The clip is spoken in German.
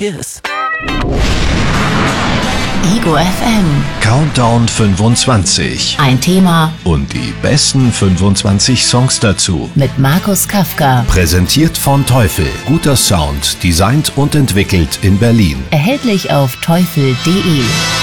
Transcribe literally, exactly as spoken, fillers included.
Kiss. Ego F M. Countdown fünfundzwanzig. Ein Thema Und die besten fünfundzwanzig Songs dazu. mit Markus Kafka. Präsentiert von Teufel. Guter Sound, designt und entwickelt in Berlin. Erhältlich auf teufel punkt de.